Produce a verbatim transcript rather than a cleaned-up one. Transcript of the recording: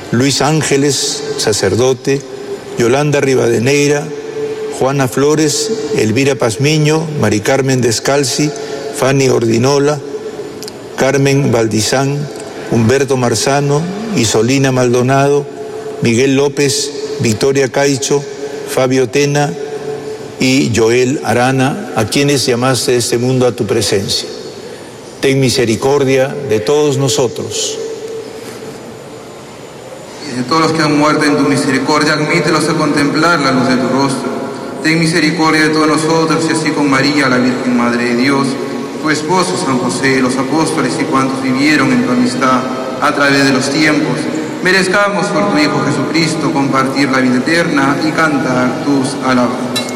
Luis Ángeles, sacerdote, Yolanda Rivadeneira, Juana Flores, Elvira Pazmiño, Mari Carmen Descalzi, Fanny Ordinola, Carmen Valdizán, Humberto Marzano, Isolina Maldonado, Miguel López, Victoria Caicho, Fabio Tena y Joel Arana, a quienes llamaste de este mundo a tu presencia. Ten misericordia de todos nosotros. Y de todos los que han muerto en tu misericordia, admítelos a contemplar la luz de tu rostro. Ten misericordia de todos nosotros y así con María, la Virgen Madre de Dios, tu esposo San José, los apóstoles y cuantos vivieron en tu amistad a través de los tiempos, merezcamos por tu Hijo Jesucristo compartir la vida eterna y cantar tus alabanzas.